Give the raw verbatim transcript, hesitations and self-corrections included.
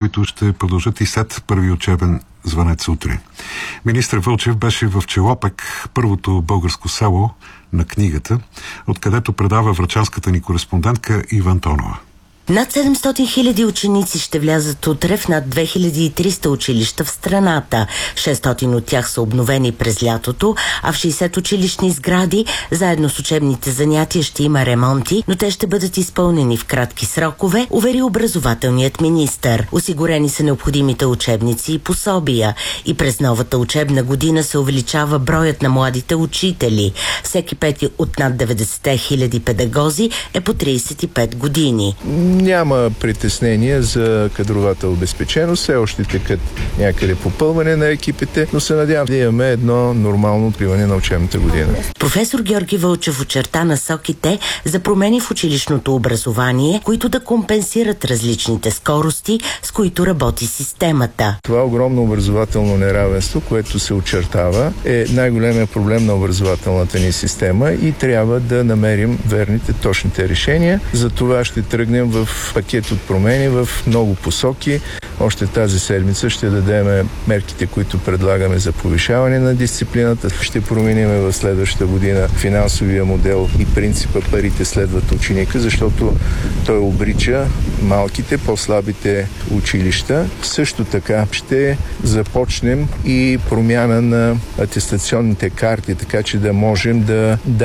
които ще продължат и след първи учебен звънец утре. Министър Вълчев беше в Челопек, първото българско село на книгата, откъдето предава врачанската ни кореспондентка Ива Антонова. Над седемстотин хиляди ученици ще влязат утре в над две хиляди и триста училища в страната. шестстотин от тях са обновени през лятото, а в шейсет училищни сгради, заедно с учебните занятия, ще има ремонти, но те ще бъдат изпълнени в кратки срокове, увери образователният министър. Осигурени са необходимите учебници и пособия. И през новата учебна година се увеличава броят на младите учители. Всеки пети от над деветдесет хиляди педагози е по тридесет и пет години. Няма притеснение за кадровата обезпеченост, все още текат някъде попълване на екипите, но се надявам да имаме едно нормално откриване на учебната година. Професор Георги Вълчев очерта насоките за промени в училищното образование, които да компенсират различните скорости, с които работи системата. Това огромно образователно неравенство, което се очертава, е най-големият проблем на образователната ни система и трябва да намерим верните, точните решения. За това ще тръгнем в пакет от промени в много посоки. Още тази седмица ще дадем мерките, които предлагаме за повишаване на дисциплината. Ще променим в следващата година финансовия модел и принципа парите следват ученика, защото той обрича малките, по-слабите училища. Също така ще започнем и промяна на атестационните карти, така че да можем да